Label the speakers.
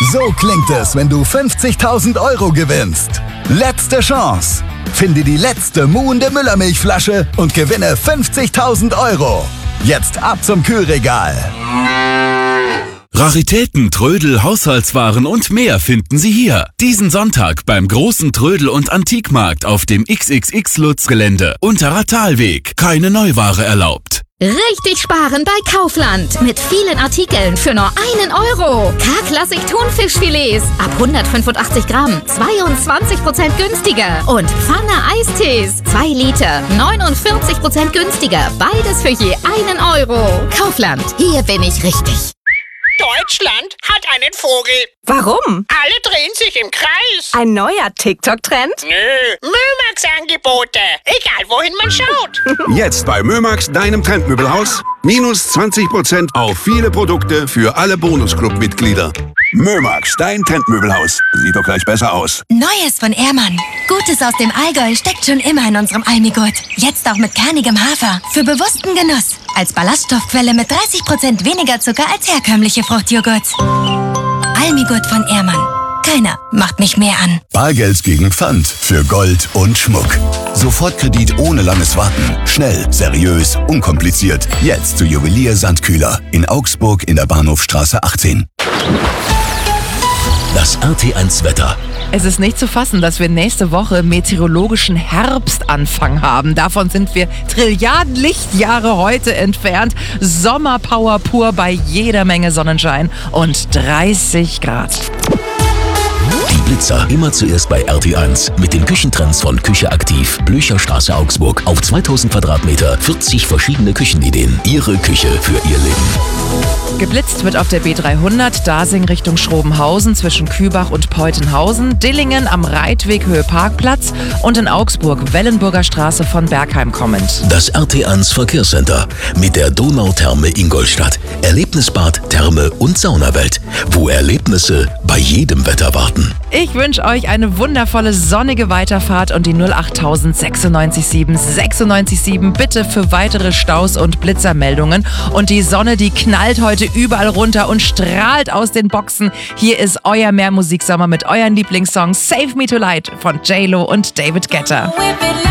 Speaker 1: So klingt es, wenn du 50.000 € gewinnst. Letzte Chance. Finde die letzte muhende Müllermilchflasche und gewinne 50.000 €. Jetzt ab zum Kühlregal.
Speaker 2: Raritäten, Trödel, Haushaltswaren und mehr finden Sie hier. Diesen Sonntag beim großen Trödel- und Antikmarkt auf dem XXX-Lutz-Gelände. Unterer Talweg. Keine Neuware erlaubt.
Speaker 3: Richtig sparen bei Kaufland. Mit vielen Artikeln für nur 1 €. K-Klassik Thunfischfilets ab 185 Gramm. 22% günstiger. Und Pfanne Eistees. 2 Liter. 49% günstiger. Beides für je 1 €. Kaufland. Hier bin ich richtig.
Speaker 4: Deutschland hat einen Vogel.
Speaker 5: Warum?
Speaker 4: Alle drehen sich im Kreis.
Speaker 5: Ein neuer TikTok-Trend?
Speaker 4: Nö, Mömax-Angebote. Egal, wohin man schaut.
Speaker 6: Jetzt bei Mömax, deinem Trendmöbelhaus. Minus 20% auf viele Produkte für alle Bonusclub-Mitglieder. Mömax, dein Trendmöbelhaus. Sieht doch gleich besser aus.
Speaker 7: Neues von Ehrmann. Gutes aus dem Allgäu steckt schon immer in unserem Almigurt. Jetzt auch mit kernigem Hafer. Für bewussten Genuss. Als Ballaststoffquelle mit 30% weniger Zucker als herkömmliche Fruchtjoghurts. Almigurt von Ehrmann. Keiner macht mich mehr an.
Speaker 1: Bargeld gegen Pfand für Gold und Schmuck. Sofortkredit ohne langes Warten. Schnell, seriös, unkompliziert. Jetzt zu Juwelier Sandkühler in Augsburg in der Bahnhofstraße 18.
Speaker 8: Das RT1 Wetter.
Speaker 9: Es ist nicht zu fassen, dass wir nächste Woche meteorologischen Herbstanfang haben. Davon sind wir Trilliarden Lichtjahre heute entfernt. Sommerpower pur bei jeder Menge Sonnenschein und 30 Grad.
Speaker 8: Die Blitzer immer zuerst bei RT1 mit den Küchentrends von Küche aktiv. Blücherstraße Augsburg. Auf 2000 Quadratmeter 40 verschiedene Küchenideen. Ihre Küche für Ihr Leben.
Speaker 9: Geblitzt wird auf der B300 Dasing Richtung Schrobenhausen zwischen Kübach und Peutenhausen, Dillingen am Reitweg Höhe Parkplatz und in Augsburg Wellenburger Straße von Bergheim kommend.
Speaker 8: Das RT1 Verkehrscenter mit der Donautherme Ingolstadt. Erlebnisbad, Therme und Saunawelt, wo Erlebnisse bei jedem Wetter warten.
Speaker 9: Ich wünsche euch eine wundervolle sonnige Weiterfahrt und die 08000 967 bitte für weitere Staus und Blitzermeldungen. Und die Sonne, die knallt heute überall runter und strahlt aus den Boxen. Hier ist euer Mehrmusiksommer mit euren Lieblingssongs Save Me Tonight von J-Lo und David Guetta.